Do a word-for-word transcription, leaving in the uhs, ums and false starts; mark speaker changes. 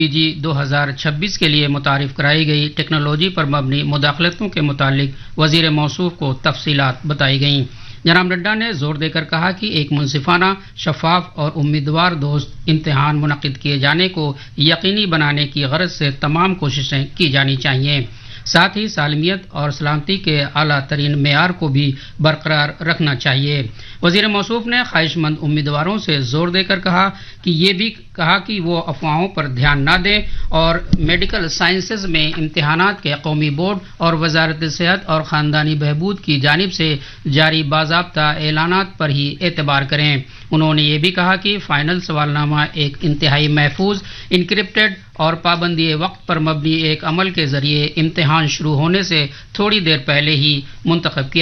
Speaker 1: PG दो हज़ार छब्बीस के लिए मुतारिफ कराई गई टेक्नोलॉजी पर मबनी मुदाखलतों के मुतालिक वजीर मौसूफ को तफसीलात बताई गईं। जनाब नड्डा ने जोर देकर कहा कि एक मुनसिफाना, शफाफ और उम्मीदवार दोस्त इम्तिहान मुनक्किद किए जाने को यकीनी बनाने की गरज से तमाम कोशिशें की जानी चाहिए। साथ ही सालमियत और सलामती के आला तरीन मेयार को भी बरकरार रखना चाहिए। वजीर मौसूफ ने ख्वाहिशमंद उम्मीदवारों से जोर देकर कहा कि ये भी कहा कि वो अफवाहों पर ध्यान न दें और मेडिकल साइंसेज में इम्तिहानात के कौमी बोर्ड और वजारत सेहत और ख़ानदानी बहबूद की जानिब से जारी बाज़ाब्ता ऐलानात पर ही एतबार करें। उन्होंने ये भी कहा कि फाइनल सवालनामा एक इंतहाई महफूज, इनक्रिप्टेड और पाबंदी वक्त पर मबनी एक अमल के जरिए इम्तिहान शुरू होने से थोड़ी देर पहले ही मुंतखब किया